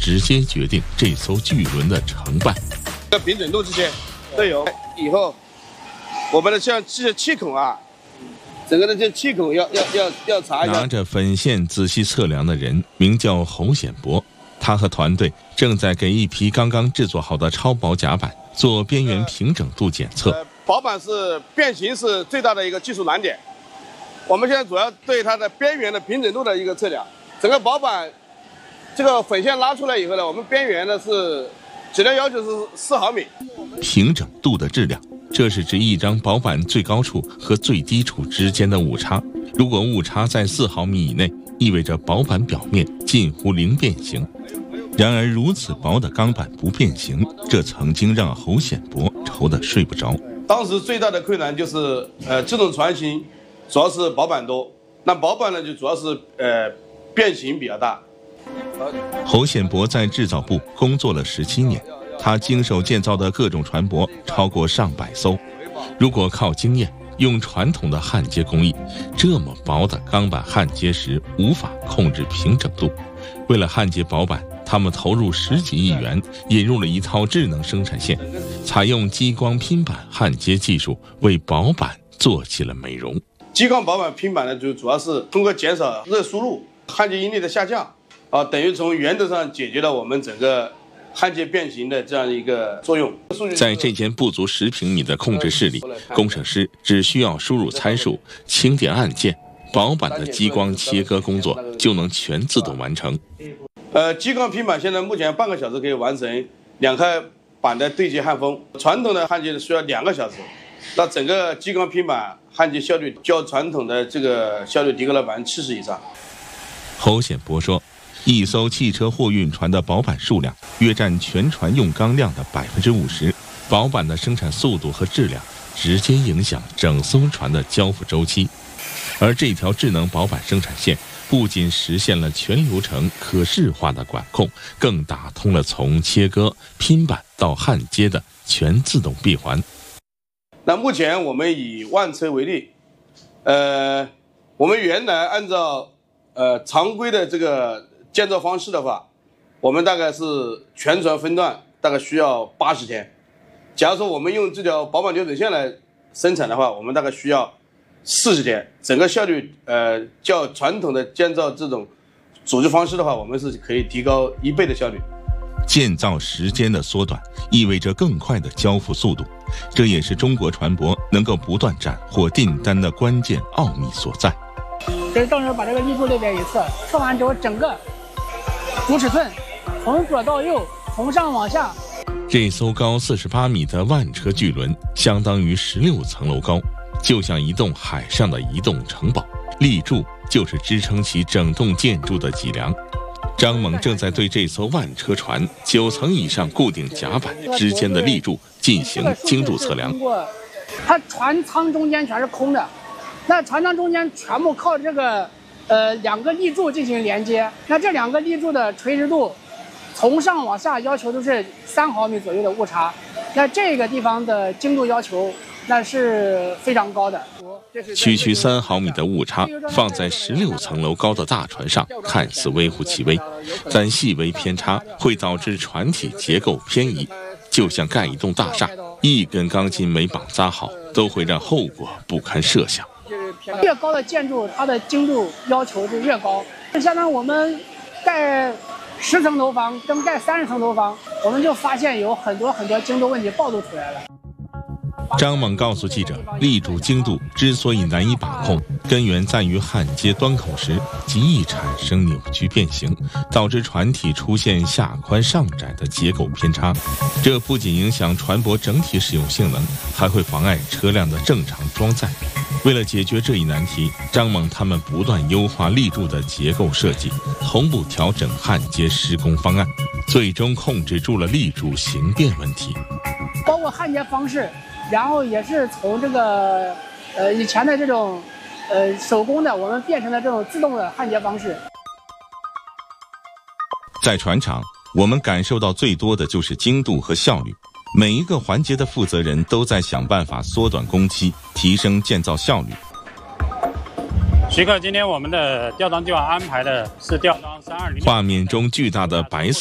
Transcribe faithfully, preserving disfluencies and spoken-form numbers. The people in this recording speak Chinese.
直接决定这艘巨轮的成败。 这平整度这些都有，以后我们的像这些气孔啊，整个的这气孔要要要要查一下。 拿着粉线仔细测量的人名叫侯显博，他和团队正在给一批刚刚制作好的超薄甲板做边缘平整度检测。 呃、薄板是变形是最大的一个技术难点，我们现在主要对它的边缘的平整度的一个测量。整个薄板这个粉线拉出来以后呢，我们边缘呢是质量要求是四毫米。 平整度的质量，这是指一张薄板最高处和最低处之间的误差。如果误差在四毫米以内，意味着薄板表面近乎零变形。然而如此薄的钢板不变形，这曾经让侯显博愁得睡不着。 当时最大的困难就是呃这种船型主要是薄板多，那薄板呢就主要是呃变形比较大。 侯显博在制造部工作了十七年，他经手建造的各种船舶超过上百艘。如果靠经验用传统的焊接工艺，这么薄的钢板焊接时无法控制平整度。为了焊接薄板，他们投入十几亿元，引入了一套智能生产线，采用激光拼板焊接技术，为薄板做起了美容。 激光薄板拼板呢，就主要是通过减少热输入、焊接应力的下降，啊，等于从源头上解决了我们整个焊接变形的这样一个作用。 在这间不足十平米的控制室里，工程师只需要输入参数，轻点按键，薄板的激光切割工作就能全自动完成。 呃，激光拼板现在目前半个小时可以完成两块板的对接焊封，传统的焊接需要两个小时。那整个激光拼板焊接效率较传统的这个效率提高了百分之七十以上。 侯显博说，一艘汽车货运船的薄板数量约占全船用钢量的百分之五十，薄板的生产速度和质量直接影响整艘船的交付周期。而这条智能薄板生产线不仅实现了全流程可视化的管控，更打通了从切割、拼板到焊接的全自动闭环。 那目前我们以万车为例，呃，我们原来按照呃常规的这个建造方式的话，我们大概是全船分段大概需要八十天。假如说我们用这条薄板流水线来生产的话，我们大概需要四十天，整个效率呃较传统的建造这种组织方式的话，我们是可以提高一倍的效率。 建造时间的缩短意味着更快的交付速度，这也是中国船舶能够不断斩获订单的关键奥秘所在。 这是正式把这个立柱这边一测，测完之后整个主尺寸从左到右，从上往下。 这艘高四十八米的万车巨轮相当于十六层楼高，就像一栋海上的移动城堡，立柱就是支撑起整栋建筑的脊梁。张猛正在对这艘万车船九层以上固定甲板之间的立柱进行精度测量。 它船舱中间全是空的，那船舱中间全部靠这个呃两个立柱进行连接。那这两个立柱的垂直度从上往下要求都是三毫米左右的误差，那这个地方的精度要求那是非常高的。 区区三毫米的误差放在十六层楼高的大船上看似微乎其微，但细微偏差会导致船体结构偏移，就像盖一栋大厦，一根钢筋没绑扎好都会让后果不堪设想。 越高的建筑它的精度要求就越高，就相当于我们盖十层楼房跟盖三十层楼房，我们就发现有很多很多精度问题暴露出来了。 张猛告诉记者，立柱精度之所以难以把控，根源在于焊接端口时极易产生扭曲变形，导致船体出现下宽上窄的结构偏差。这不仅影响船舶整体使用性能，还会妨碍车辆的正常装载。为了解决这一难题，张猛他们不断优化立柱的结构设计，同步调整焊接施工方案，最终控制住了立柱形变问题。 包括焊接方式，然后也是从这个呃以前的这种呃手工的，我们变成了这种自动的焊接方式。 在船厂，我们感受到最多的就是精度和效率。每一个环节的负责人都在想办法缩短工期，提升建造效率。 徐克，今天我们的吊装计划安排的是吊装三二零。 画面中巨大的白色